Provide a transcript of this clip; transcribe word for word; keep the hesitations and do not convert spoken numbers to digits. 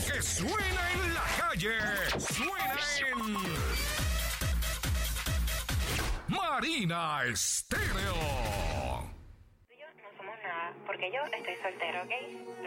que suena en la calle. Suena en Marina Estéreo. Yo no somos nada, porque yo estoy soltero, ¿ok?